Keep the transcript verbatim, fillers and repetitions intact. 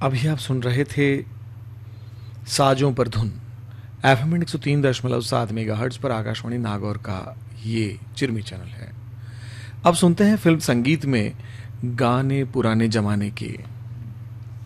अभी आप सुन रहे थे साजों पर धुन एफएम एक सौ तीन दशमलव सात मेगा हर्ट्ज पर आकाशवाणी नागौर का ये चिरमी चैनल है। अब सुनते हैं फिल्म संगीत में गाने पुराने जमाने के।